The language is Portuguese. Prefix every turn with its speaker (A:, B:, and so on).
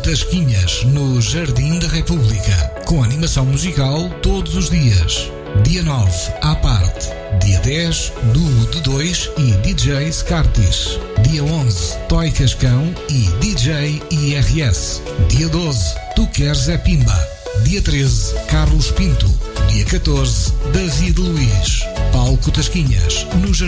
A: Tasquinhas, no Jardim da República, com animação musical todos os dias. Dia 9, à parte. Dia 10, Duo de 2 e DJ Scartis. Dia 11, Toy Cascão e DJ IRS. Dia 12, Tu Queres é Pimba. Dia 13, Carlos Pinto. Dia 14, David Luiz. Palco Tasquinhas, no Jardim